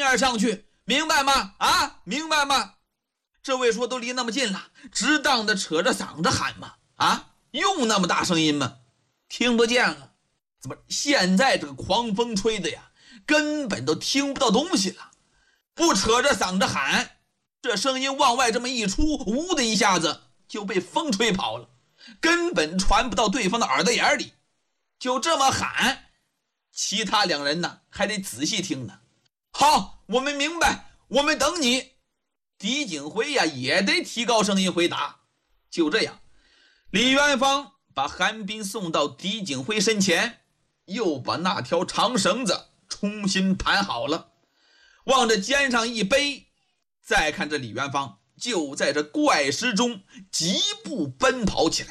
面上去，明白吗？啊，明白吗？这位说都离那么近了，值当的扯着嗓子喊吗？啊，用那么大声音吗？听不见了。怎么现在这个狂风吹的呀，根本都听不到东西了。不扯着嗓子喊，这声音往外这么一出，呜的一下子就被风吹跑了，根本传不到对方的耳朵眼里。就这么喊，其他两人呢还得仔细听呢。好，我们明白，我们等你。狄景辉呀也得提高声音回答。就这样，李元芳把韩冰送到狄景辉身前，又把那条长绳子重新盘好了，往着肩上一背。再看这李元芳就在这怪石中疾步奔跑起来。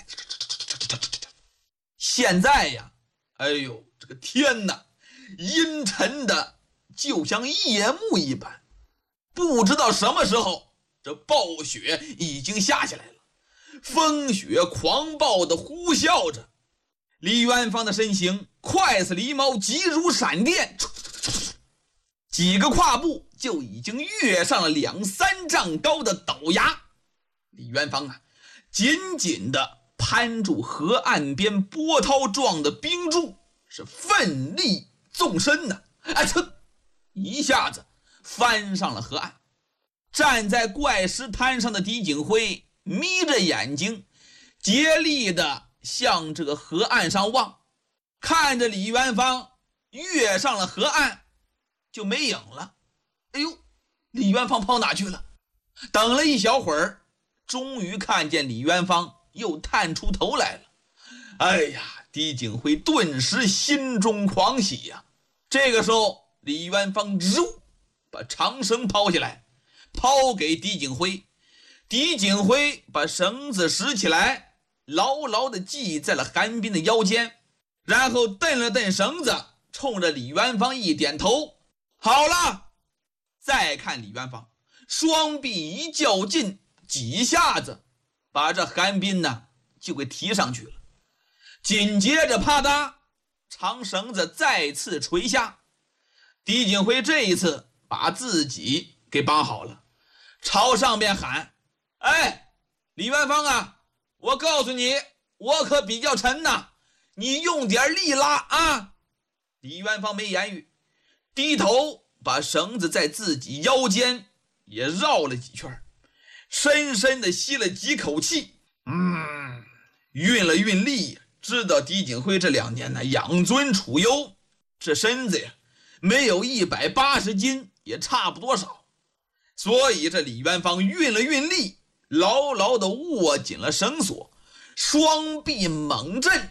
现在呀，哎呦，这个天哪，阴沉的就像夜幕一般。不知道什么时候，这暴雪已经下下来了，风雪狂暴地呼啸着。李元芳的身形快似狸猫，急如闪电，几个跨步就已经跃上了2-3丈高的陡崖。李元芳啊，紧紧地攀住河岸边波涛状的冰柱，是奋力纵身呢，一下子翻上了河岸。站在怪石滩上的狄景辉眯着眼睛，竭力地向这个河岸上望，看着李元芳跃上了河岸就没影了。哎呦，李元芳跑哪去了？等了一小会儿，终于看见李元芳又探出头来了。哎呀，狄景辉顿时心中狂喜呀。这个时候，李元芳把长绳抛下来，抛给狄景辉。狄景辉把绳子拾起来，牢牢地系在了韩冰的腰间，然后蹬了蹬绳子，冲着李元芳一点头。好了。再看李元芳双臂一较劲，几下子把这韩冰呢就给提上去了。紧接着啪嗒，长绳子再次垂下。狄景辉这一次把自己给绑好了，朝上边喊：哎，李元芳啊，我告诉你，我可比较沉呐，你用点力拉啊。李元芳没言语，低头把绳子在自己腰间也绕了几圈，深深地吸了几口气，运了运力，知道狄景辉这2年呢养尊处优，这身子呀没有180斤也差不多少，所以这李元芳运了运力，牢牢地握紧了绳索，双臂猛震，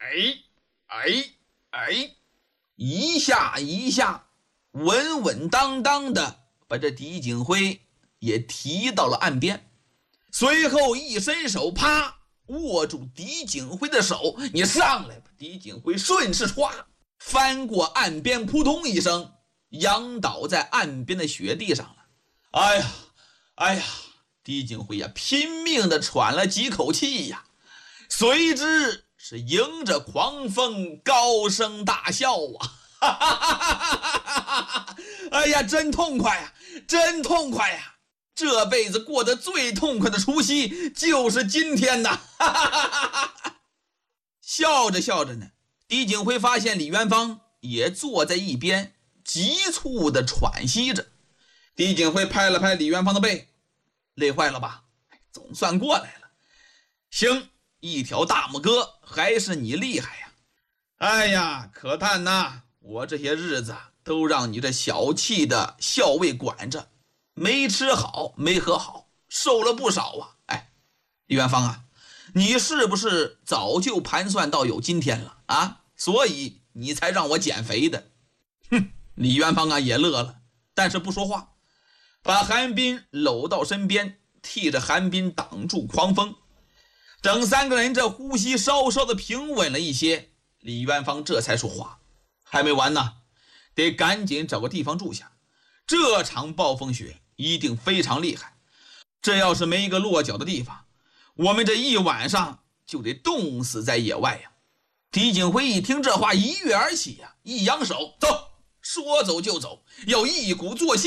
一下一下稳稳当当的把这狄景辉也提到了岸边。随后一伸手，啪，握住狄景辉的手，你上来吧。狄景辉顺势歘翻过岸边，扑通一声仰倒在岸边的雪地上了。哎呀，狄景辉呀拼命的喘了几口气呀，随之是迎着狂风高声大笑啊。哎呀，真痛快呀，真痛快呀！这辈子过得最痛快的除夕就是今天呐！笑着笑着呢，狄景辉发现李元芳也坐在一边，急促地喘息着。狄景辉拍了拍李元芳的背：累坏了吧？总算过来了。行，一条大拇哥，还是你厉害呀！哎呀，可叹呐，我这些日子都让你这小气的校尉管着，没吃好没喝好，瘦了不少啊。哎，李元芳啊，你是不是早就盘算到有今天了啊？所以你才让我减肥的。李元芳啊也乐了，但是不说话，把韩冰搂到身边，替着韩冰挡住狂风。等3个人这呼吸稍稍的平稳了一些，李元芳这才说话：还没完呢，得赶紧找个地方住下，这场暴风雪一定非常厉害，这要是没一个落脚的地方，我们这一晚上就得冻死在野外呀。狄景辉一听这话，一跃而起呀，一扬手，走，说走就走，要一鼓作气